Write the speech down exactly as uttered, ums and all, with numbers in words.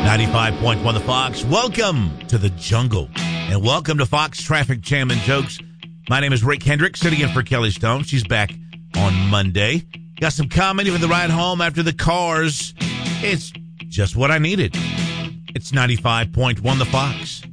ninety-five point one The Fox. Welcome to the jungle. And welcome to Fox Traffic Jam and Jokes. My name is Rick Hendrick, sitting in for Kelly Stone. She's back on Monday. Got some comedy for the ride home after the cars. It's just what I needed. It's ninety-five point one The Fox.